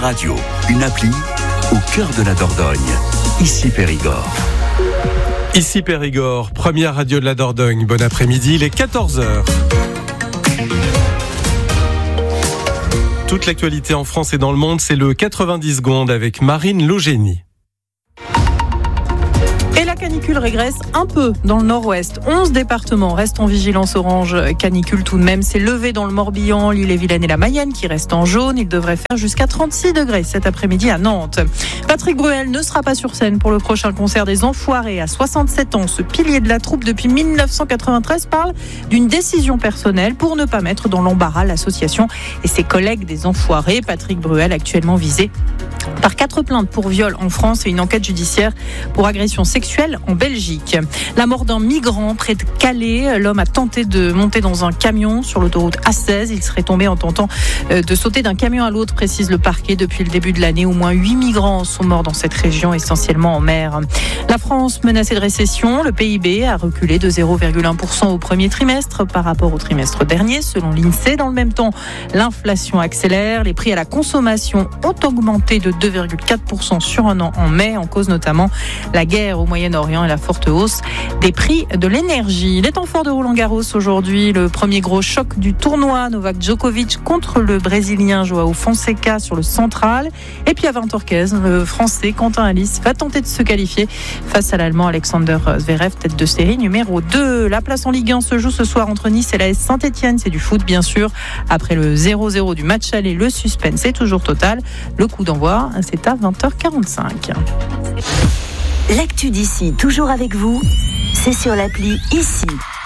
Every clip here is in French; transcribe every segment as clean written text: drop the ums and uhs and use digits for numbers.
Radio, une appli au cœur de la Dordogne. Ici Périgord. Ici Périgord, première radio de la Dordogne. Bon après-midi, il est 14h. Toute l'actualité en France et dans le monde, c'est le 90 secondes avec Marine Logénie. Et la canicule régresse un peu dans le nord-ouest. 11 départements restent en vigilance orange canicule tout de même. C'est levé dans le Morbihan, l'Ille-et-Vilaine et la Mayenne qui restent en jaune. Il devrait faire jusqu'à 36 degrés cet après-midi à Nantes. Patrick Bruel ne sera pas sur scène pour le prochain concert des Enfoirés. À 67 ans, ce pilier de la troupe depuis 1993 parle d'une décision personnelle pour ne pas mettre dans l'embarras l'association et ses collègues des Enfoirés. Patrick Bruel, actuellement visé par 4 plaintes pour viol en France et une enquête judiciaire pour agression sexuelle en Belgique. La mort d'un migrant près de Calais. L'homme a tenté de monter dans un camion sur l'autoroute A16. Il serait tombé en tentant de sauter d'un camion à l'autre, précise le parquet. Depuis le début de l'année, au moins 8 migrants sont morts dans cette région, essentiellement en mer. La France menacée de récession. Le PIB a reculé de 0,1% au premier trimestre par rapport au trimestre dernier, selon l'INSEE. Dans le même temps, l'inflation accélère. Les prix à la consommation ont augmenté de 2,4% sur un an en mai, en cause notamment la guerre au Moyen-Orient et la forte hausse des prix de l'énergie. Les temps forts de Roland-Garros aujourd'hui, le premier gros choc du tournoi, Novak Djokovic contre le Brésilien João Fonseca sur le central. Et puis à 20h15, le Français Quentin Halys va tenter de se qualifier face à l'Allemand Alexander Zverev, tête de série numéro 2. La place en Ligue 1 se joue ce soir entre Nice et l'AS Saint-Etienne. C'est du foot bien sûr. Après le 0-0 du match aller, le suspense est toujours total. Le coup d'envoi, c'est à 20h45. L'actu d'ici, toujours avec vous, c'est sur l'appli Ici.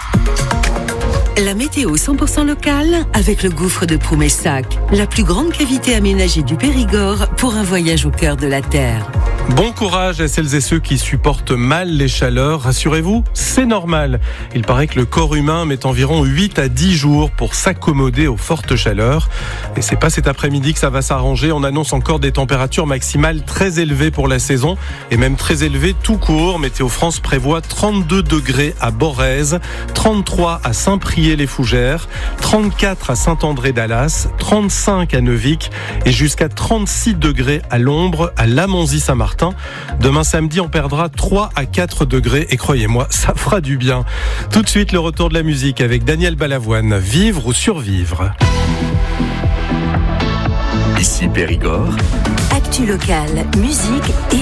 La météo 100% locale avec le gouffre de Proumessac, la plus grande cavité aménagée du Périgord pour un voyage au cœur de la terre. Bon courage à celles et ceux qui supportent mal les chaleurs. Rassurez-vous, c'est normal. Il paraît que le corps humain met environ 8 à 10 jours pour s'accommoder aux fortes chaleurs. Et c'est pas cet après-midi que ça va s'arranger. On annonce encore des températures maximales très élevées pour la saison et même très élevées tout court. Météo France prévoit 32 degrés à Borèze, 33 à Saint-Priest-les-Fougères, 34 à Saint-André-d'Alas, 35 à Neuvic et jusqu'à 36 degrés à l'ombre à Lamonzie-Saint-Martin. Demain samedi, on perdra 3 à 4 degrés et croyez-moi, ça fera du bien. Tout de suite, le retour de la musique avec Daniel Balavoine. Vivre ou survivre. Ici Périgord. Actu locale, musique et